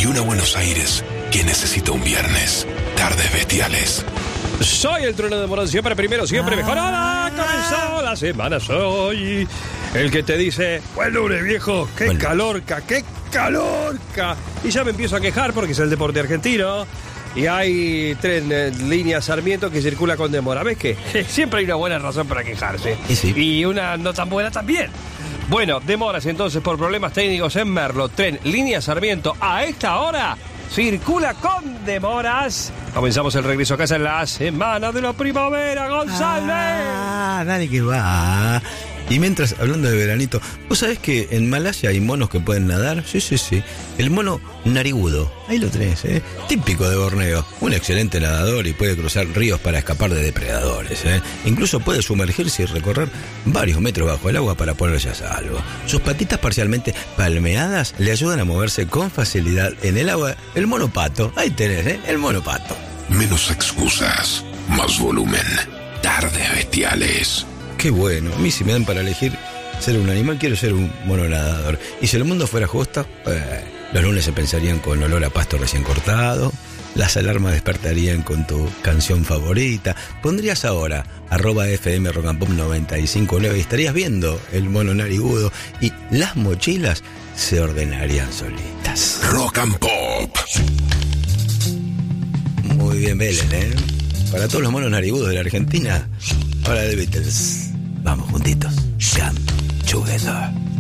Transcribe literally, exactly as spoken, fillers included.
y una Buenos Aires que necesita un viernes. Tardes Bestiales. Soy el trueno de Morón, siempre primero, siempre mejor. ¡Hola! Comenzó la semana, soy el que te dice: buen lunes, viejo, qué Bueno. calorca, qué calorca. Y ya me empiezo a quejar porque es el deporte argentino. Y hay tren eh, línea Sarmiento que circula con demora. ¿Ves qué? Siempre hay una buena razón para quejarse. Y sí. Y una no tan buena también. Bueno, demoras entonces por problemas técnicos en Merlo. Tren línea Sarmiento a esta hora circula con demoras. Comenzamos el regreso a casa en la semana de la primavera, González. Ah, dale que va. Y mientras, hablando de veranito, ¿vos sabés que en Malasia hay monos que pueden nadar? Sí, sí, sí. El mono narigudo, ahí lo tenés, ¿eh? Típico de Borneo. Un excelente nadador y puede cruzar ríos para escapar de depredadores, ¿eh? Incluso puede sumergirse y recorrer varios metros bajo el agua para ponerse a salvo. Sus patitas parcialmente palmeadas le ayudan a moverse con facilidad en el agua. El mono pato, ahí tenés, ¿eh? El mono pato. Menos excusas, más volumen. Tardes Bestiales. Qué bueno, a mí si me dan para elegir ser un animal, quiero ser un mono nadador. Y si el mundo fuera justo, eh, los lunes se pensarían con olor a pasto recién cortado, las alarmas despertarían con tu canción favorita, pondrías ahora arroba fm rock and pop noventa y cinco nueve y estarías viendo el mono narigudo y las mochilas se ordenarían solitas. Rock and Pop. Muy bien, Belén, ¿eh? Para todos los monos narigudos de la Argentina, ahora de Beatles. Vamos juntitos. Come together.